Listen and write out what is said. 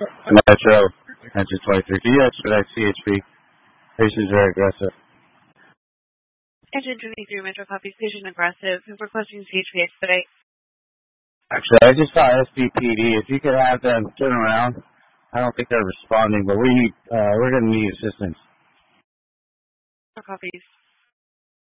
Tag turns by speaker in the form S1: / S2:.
S1: Metro, Engine 23. Can you expedite CHP? Patients are aggressive.
S2: Engine 23, Metro copies, patient aggressive, requesting CHP expedite.
S1: Actually, I just saw SDPD. If you could have them turn around. I don't think they're responding, but we're going to need assistance.
S2: Metro copies.